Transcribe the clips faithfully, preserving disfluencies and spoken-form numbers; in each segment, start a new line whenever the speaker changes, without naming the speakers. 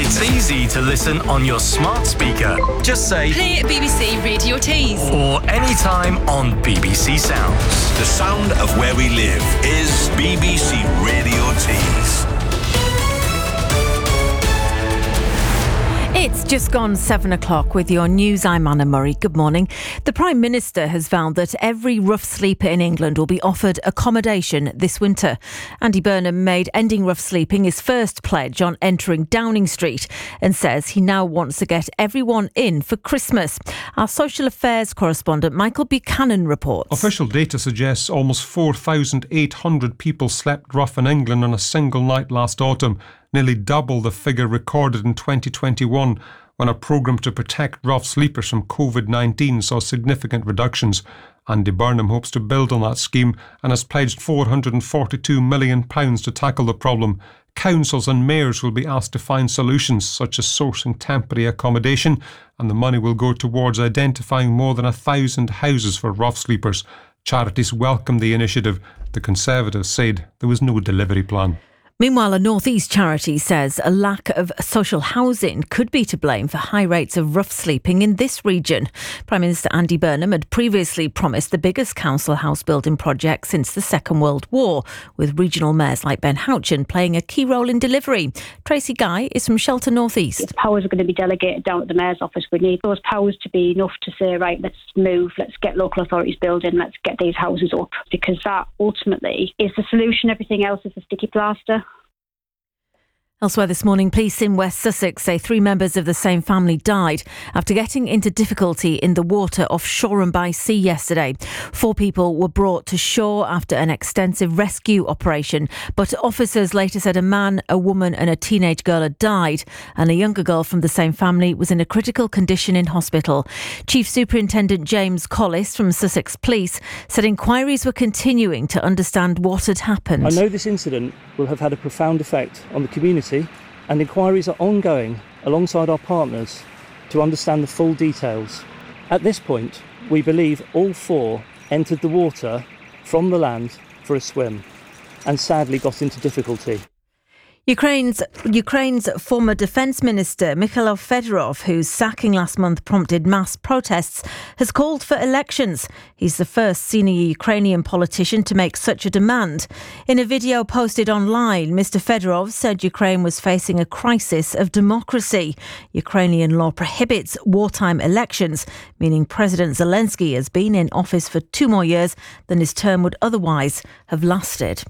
It's easy to listen on your smart speaker. Just say
play B B C Radio Tees
or anytime on B B C Sounds.
The sound of where we live is B B C Radio Tees.
It's just gone seven o'clock with your news. I'm Anna Murray. Good morning. The Prime Minister has vowed that every rough sleeper in England will be offered accommodation this winter. Andy Burnham made ending rough sleeping his first pledge on entering Downing Street and says he now wants to get everyone in for Christmas. Our social affairs correspondent Michael Buchanan reports.
Official data suggests almost four thousand eight hundred people slept rough in England on a single night last autumn, nearly double the figure recorded in twenty twenty-one, when a programme to protect rough sleepers from covid nineteen saw significant reductions. Andy Burnham hopes to build on that scheme and has pledged four hundred forty-two million pounds to tackle the problem. Councils and mayors will be asked to find solutions such as sourcing temporary accommodation, and the money will go towards identifying more than a thousand houses for rough sleepers. Charities welcomed the initiative. The Conservatives said there was no delivery plan.
Meanwhile, a North East charity says a lack of social housing could be to blame for high rates of rough sleeping in this region. Prime Minister Andy Burnham had previously promised the biggest council house building project since the Second World War, with regional mayors like Ben Houchen playing a key role in delivery. Tracy Guy is from Shelter North East.
If powers are going to be delegated down at the mayor's office, we need those powers to be enough to say, right, let's move, let's get local authorities building, let's get these houses up, because that ultimately is the solution. Everything else is a sticky plaster.
Elsewhere this morning, police in West Sussex say three members of the same family died after getting into difficulty in the water off Shoreham by Sea yesterday. Four people were brought to shore after an extensive rescue operation, but officers later said a man, a woman and a teenage girl had died, and a younger girl from the same family was in a critical condition in hospital. Chief Superintendent James Collis from Sussex Police said inquiries were continuing to understand what had happened.
I know this incident will have had a profound effect on the community, and inquiries are ongoing alongside our partners to understand the full details. At this point, we believe all four entered the water from the land for a swim and sadly got into difficulty.
Ukraine's Ukraine's former defence minister Mikhail Fedorov, whose sacking last month prompted mass protests, has called for elections. He's the first senior Ukrainian politician to make such a demand. In a video posted online, Mister Fedorov said Ukraine was facing a crisis of democracy. Ukrainian law prohibits wartime elections, meaning President Zelensky has been in office for two more years than his term would otherwise have lasted.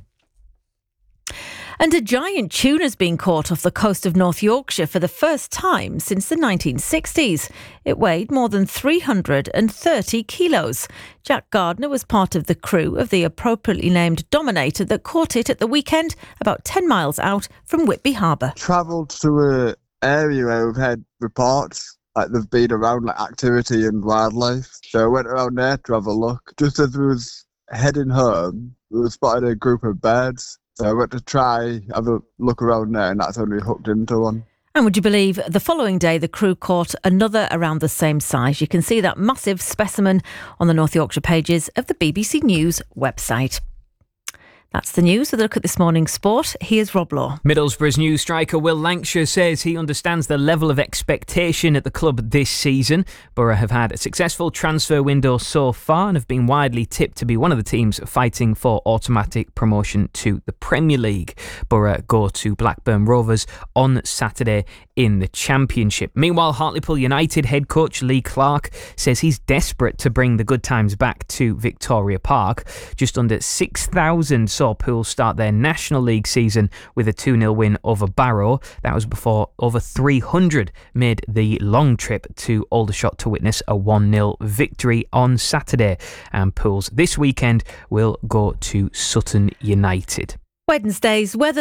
And a giant tuna's been caught off the coast of North Yorkshire for the first time since the nineteen sixties. It weighed more than three hundred thirty kilos. Jack Gardner was part of the crew of the appropriately named Dominator that caught it at the weekend about ten miles out from Whitby Harbour.
Travelled to an area where we've had reports like they've been around like activity and wildlife. So I went around there to have a look. Just as we was heading home, we were spotted a group of birds. So I went to try, have a look around there, and that's only hooked into one.
And would you believe the following day the crew caught another around the same size? You can see that massive specimen on the North Yorkshire pages of the B B C News website. That's the news. With a look at this morning's sport, here's Rob Law.
Middlesbrough's new striker Will Lancashire says he understands the level of expectation at the club this season. Borough have had a successful transfer window so far and have been widely tipped to be one of the teams fighting for automatic promotion to the Premier League. Borough go to Blackburn Rovers on Saturday in the Championship. Meanwhile, Hartlepool United head coach Lee Clark says he's desperate to bring the good times back to Victoria Park. Just under six thousand saw Poole start their National League season with a two nil win over Barrow. That was before over three hundred made the long trip to Aldershot to witness a one nil victory on Saturday. And Poole's this weekend will go to Sutton United.
Wednesday's weather.